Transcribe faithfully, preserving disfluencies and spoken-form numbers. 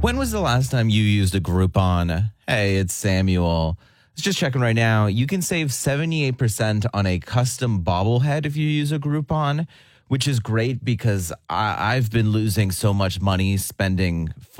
When was the last time you used a Groupon? Hey, it's Samuel. I was just checking right now. You can save seventy-eight percent on a custom bobblehead if you use a Groupon, which is great because I, I've been losing so much money spending